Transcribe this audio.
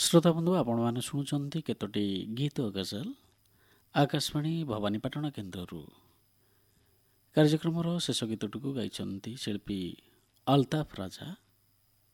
ଶ୍ରୋତା ବନ୍ଧୁ ଆପଣମାନେ ଶୁଣୁଛନ୍ତି କେତୋଟି ଗୀତ ଗଜଲ ଆକାଶବାଣୀ ଭବାନୀପାଟଣା କେନ୍ଦ୍ରରୁ। କାର୍ଯ୍ୟକ୍ରମର ଶେଷ ଗୀତଟିକୁ ଗାଇଛନ୍ତି ଶିଳ୍ପୀ ଅଲତାଫ ରାଜା।